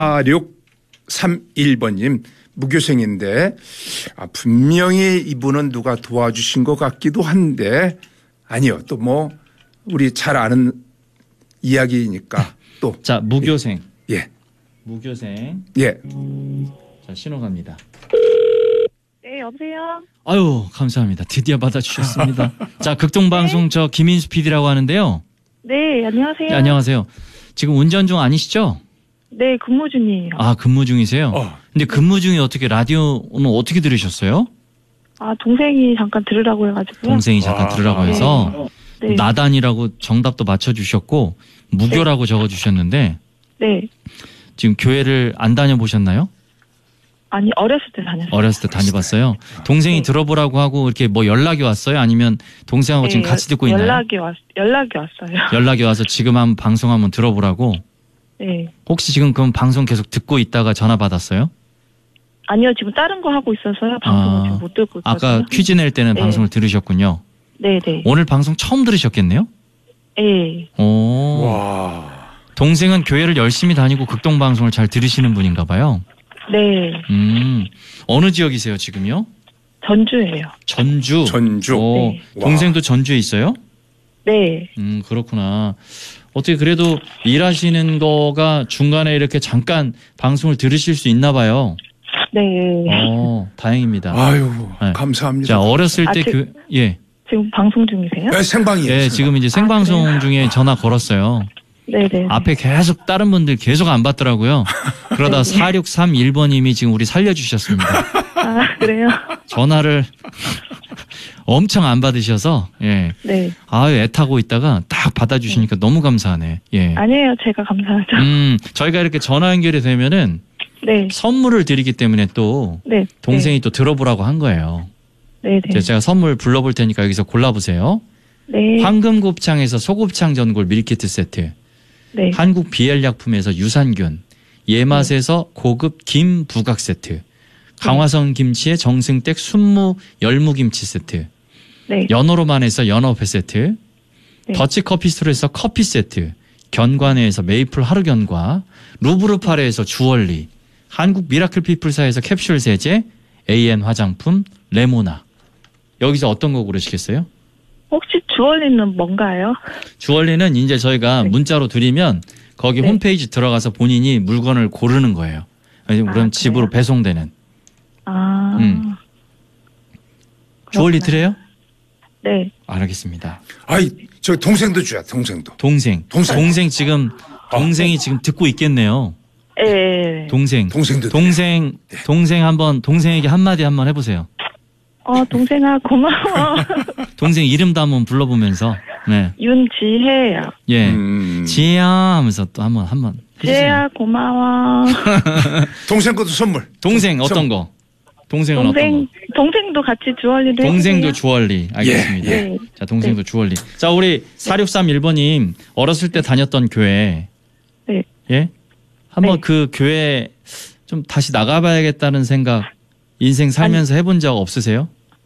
4631번님 무교생인데 분명히 이분은 누가 도와주신 것 같기도 한데 아니요. 또 뭐 우리 잘 아는 이야기니까 또. 자, 무교생. 예. 무교생. 예. 자, 신호 갑니다. 네, 여보세요? 아유, 감사합니다. 드디어 받아주셨습니다. 자, 극동방송 저 김인수 PD라고 하는데요. 네, 안녕하세요. 네, 안녕하세요. 지금 운전 중 아니시죠? 네, 근무 중이에요. 아, 근무 중이세요? 근데 근무 중에 어떻게 라디오는 어떻게 들으셨어요? 아, 동생이 잠깐 들으라고 해가지고요. 동생이 잠깐 들으라고 해서 네. 나단이라고 정답도 맞춰주셨고 무교라고 적어주셨는데 네. 지금 교회를 안 다녀보셨나요? 아니, 어렸을 때 다녔어요. 어렸을 때 다녀봤어요. 동생이 네. 들어보라고 하고 이렇게 뭐 연락이 왔어요? 아니면 동생하고 지금 같이 듣고 있나요? 연락이 왔어요. 연락이 와서 지금 한번 방송 한번 들어보라고? 네. 혹시 지금 그럼 방송 계속 듣고 있다가 전화 받았어요? 아니요, 지금 다른 거 하고 있어서요. 방송을 지금 못 듣고 있거든요. 아까 퀴즈 낼 때는 네. 방송을 들으셨군요. 네네. 오늘 방송 처음 들으셨겠네요? 네. 오. 와. 동생은 교회를 열심히 다니고 극동방송을 잘 들으시는 분인가 봐요. 네. 어느 지역이세요, 지금요? 전주예요. 전주. 전주. 오, 네. 동생도 전주에 있어요? 네. 그렇구나. 어떻게 그래도 일하시는 거가 중간에 이렇게 잠깐 방송을 들으실 수 있나 봐요. 네. 다행입니다. 아유, 네. 감사합니다. 자, 어렸을 때 예. 지금 방송 중이세요? 네, 생방이에요. 예, 지금 이제 생방송 그래요? 중에 전화 걸었어요. 네네. 앞에 계속 다른 분들 계속 안 받더라고요. 그러다 4631번님이 지금 우리 살려주셨습니다. 아, 그래요? 전화를 엄청 안 받으셔서, 예. 네. 아유, 애타고 있다가 딱 받아주시니까 너무 감사하네. 예. 아니에요. 제가 감사하죠. 저희가 이렇게 전화 연결이 되면은 네. 선물을 드리기 때문에 또 네. 동생이 또 들어보라고 한 거예요. 네네. 제가 선물 불러볼 테니까 여기서 골라보세요. 네. 황금곱창에서 소곱창 전골 밀키트 세트. 네. 한국 비엘약품에서 유산균. 예맛에서 고급 김 부각 세트. 강화성 김치의 정승댁 순무 열무김치 세트. 네. 연어로만에서 연어회 세트. 네. 더치커피스토리에서 커피 세트. 견과내에서 메이플 하루견과. 루브르파레에서 주얼리. 한국 미라클 피플사에서 캡슐 세제. AN 화장품 레모나. 여기서 어떤 거 고르시겠어요? 혹시 주얼리는 뭔가요? 주얼리는 이제 저희가 네. 문자로 드리면 거기 네. 홈페이지 들어가서 본인이 물건을 고르는 거예요. 그럼 집으로 그래요? 배송되는. 아. 주얼리 그렇구나. 드려요? 네. 알겠습니다. 아이, 저 동생도 줘야 동생도. 동생. 동생. 지금 동생이 지금 듣고 있겠네요. 예. 동생도 동생 한번 동생에게 한마디 한번 해보세요. 동생아, 고마워. 동생 이름도 한번 불러보면서. 네. 윤지혜요. 예. 지혜야 하면서 또 한번 해주세요. 지혜야, 고마워. 동생 것도 선물. 동생 어떤 거? 동생은 어떤 거? 동생도 같이 주얼리를 동생도 해주세요. 주얼리. 알겠습니다. 예. 자, 동생도 주얼리. 자, 우리 4631번님 어렸을 때 다녔던 교회. 네. 예? 한번 네. 그 교회 좀 다시 나가봐야겠다는 생각 인생 살면서 해본 적 없으세요?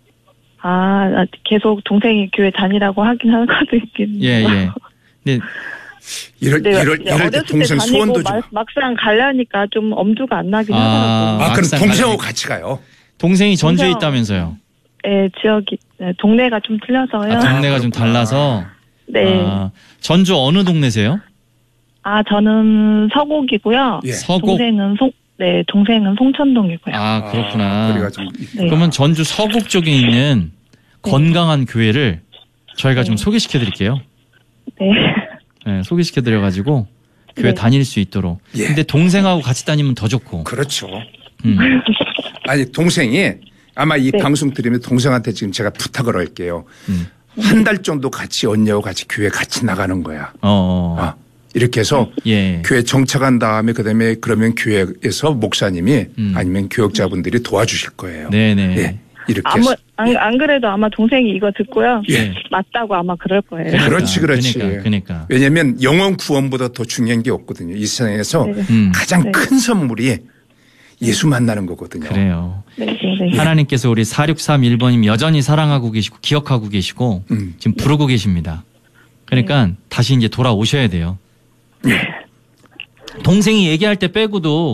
계속 동생이 교회 다니라고 하긴 하거든요. 예. 네. 이럴 때 동생 소원도 좀. 막상 가려니까 좀 엄두가 안 나긴 하더라고요. 그럼 막상 동생하고 가려니까. 같이 가요. 동생이 전주에 동생- 있다면서요? 네, 동네가 좀 틀려서요. 동네가 좀 달라서. 네. 전주 어느 동네세요? 저는 서곡이고요. 예. 서곡. 동생은 송천동이고요. 그렇구나. 거리가 좀 네. 그러면 전주 서곡 쪽에 있는 건강한 교회를 저희가 좀 소개시켜 드릴게요. 네. 네, 소개시켜 드려가지고 교회 네. 다닐 수 있도록. 예. 근데 동생하고 같이 다니면 더 좋고. 그렇죠. 음. 아니 동생이 아마 이 네. 방송 들으면 동생한테 지금 제가 부탁을 할게요. 한 달 정도 같이 언니하고 같이 교회 같이 나가는 거야. 이렇게 해서 예. 교회 정착한 다음에 그다음에 그러면 교회에서 목사님이 아니면 교역자분들이 도와주실 거예요. 네네. 예. 이렇게 해서. 안 그래도 아마 동생이 이거 듣고요. 예. 맞다고 아마 그럴 거예요. 그렇지. 그러니까. 왜냐하면 영원 구원보다 더 중요한 게 없거든요. 이 세상에서 네. 가장 네. 큰 선물이 예수 만나는 거거든요. 그래요. 네. 하나님께서 우리 4631번님 여전히 사랑하고 계시고 기억하고 계시고 지금 부르고 계십니다. 그러니까 다시 이제 돌아오셔야 돼요. 동생이 얘기할 때 빼고도